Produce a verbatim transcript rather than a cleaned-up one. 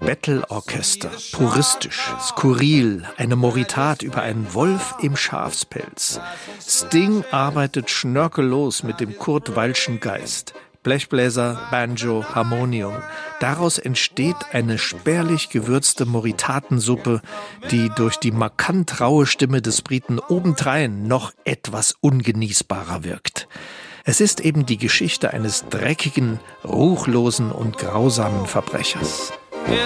Bettelorchester, puristisch, skurril, eine Moritat über einen Wolf im Schafspelz. Sting arbeitet schnörkellos mit dem Kurt Weillschen Geist. Blechbläser, Banjo, Harmonium. Daraus entsteht eine spärlich gewürzte Moritatensuppe, die durch die markant raue Stimme des Briten obendrein noch etwas ungenießbarer wirkt. Es ist eben die Geschichte eines dreckigen, ruchlosen und grausamen Verbrechers.